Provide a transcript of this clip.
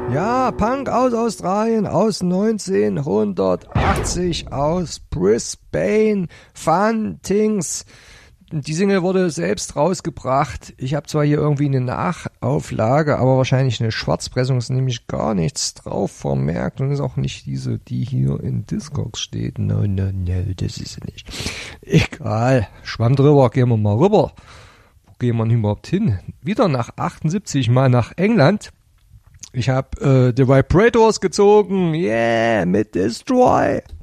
Ja, Punk aus Australien, aus 1980, aus Brisbane, Fun Things. Die Single wurde selbst rausgebracht. Ich habe zwar hier irgendwie eine Nachauflage, aber wahrscheinlich eine Schwarzpressung, ist nämlich gar nichts drauf vermerkt und ist auch nicht diese, die hier in Discogs steht. No, das ist sie nicht. Egal, Schwamm drüber, gehen wir mal rüber. Wo gehen wir denn überhaupt hin? Wieder nach 78, mal nach England. Ich habe The Vibrators gezogen, yeah, mit Destroy.